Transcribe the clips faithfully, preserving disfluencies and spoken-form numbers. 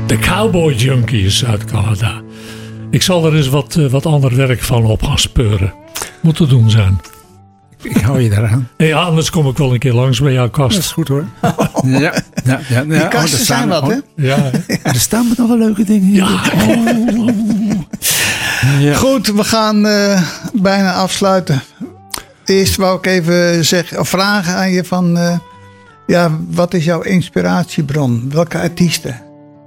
De Cowboy Junkies uit Canada. Ik zal er eens wat, uh, wat ander werk van op gaan speuren. Moet te doen zijn. Ik hou je daaraan. Ja, anders kom ik wel een keer langs bij jouw kast. Dat is goed hoor. Ja, ja, ja, ja. Die kasten oh, zijn wat, hè? Ja, ja, er staan nog wel leuke dingen in. Ja. Oh. Ja. Goed, we gaan uh, bijna afsluiten. Eerst wou ik even zeggen, of vragen aan je van... Uh, ja, wat is jouw inspiratiebron? Welke artiesten?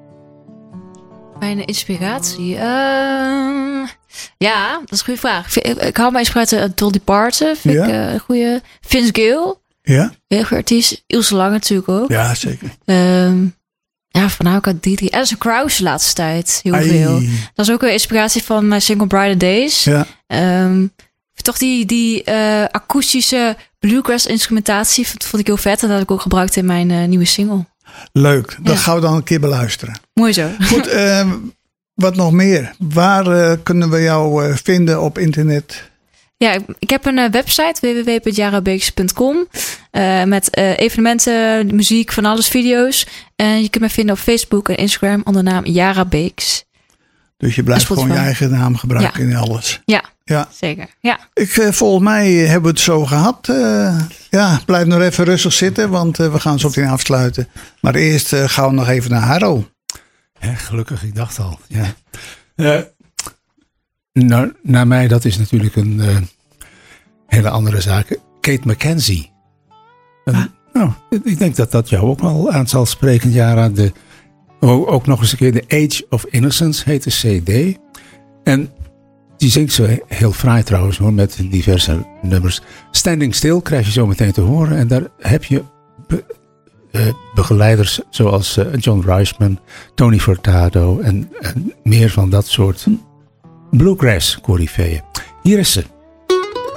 Mijn inspiratie? Uh, ja, dat is een goede vraag. Ik, ik hou mijn inspiratie uit Dolly Parton. Vind ja. ik uh, een goede. Vince Gill. Ja. Heel goed artiest. Ilse Lange natuurlijk ook. Ja, zeker. Um, ja, voornamelijk uit die drie. Alison Krauss de laatste tijd. Heel Ai. veel. Dat is ook een inspiratie van mijn single Brighter Days. Ja. Um, toch die, die uh, akoestische bluegrass instrumentatie vond, vond ik heel vet. En dat heb ik ook gebruikt in mijn uh, nieuwe single. Leuk, dat ja. gaan we dan een keer beluisteren. Mooi zo. Goed, uh, wat nog meer? Waar uh, kunnen we jou uh, vinden op internet? Ja, ik heb een uh, website w w w punt jara beeks punt com uh, met uh, evenementen, muziek, van alles, video's. En je kunt me vinden op Facebook en Instagram onder de naam Jara Beeks. Dus je blijft gewoon je eigen naam gebruiken ja. in alles. Ja, ja. zeker. Ja. Ik, uh, volgens mij hebben we het zo gehad. Uh, ja, blijf nog even rustig zitten, want uh, we gaan zo meteen afsluiten. Maar eerst uh, gaan we nog even naar Harro. Ja, gelukkig, ik dacht al. Ja. Uh, nou, naar mij, dat is natuurlijk een uh, hele andere zaak. Kate McKenzie. Uh, ah. Nou, ik denk dat dat jou ook wel aan zal spreken, Jara. De, ook nog eens een keer The Age of Innocence heet de C D. En die zingt zo heel fraai trouwens hoor, met diverse nummers. Standing Still krijg je zo meteen te horen. En daar heb je be, uh, begeleiders zoals uh, John Reisman, Tony Furtado en, en meer van dat soort bluegrass coryfeeën. Hier is ze.